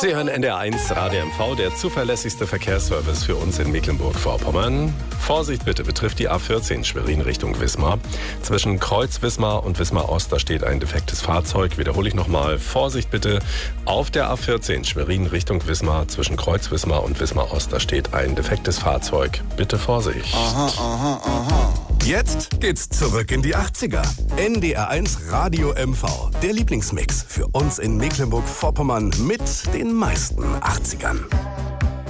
Sie hören NDR1 Radio MV, der zuverlässigste Verkehrsservice für uns in Mecklenburg-Vorpommern. Vorsicht bitte, betrifft die A14 Schwerin Richtung Wismar. Zwischen Kreuz Wismar und Wismar Ost, da steht ein defektes Fahrzeug. Wiederhole ich nochmal, Vorsicht bitte, auf der A14 Schwerin Richtung Wismar. Zwischen Kreuz Wismar und Wismar Ost, da steht ein defektes Fahrzeug. Bitte Vorsicht. Aha. Jetzt geht's zurück in die 80er. NDR1 Radio MV, der Lieblingsmix für uns in Mecklenburg-Vorpommern mit den meisten 80ern.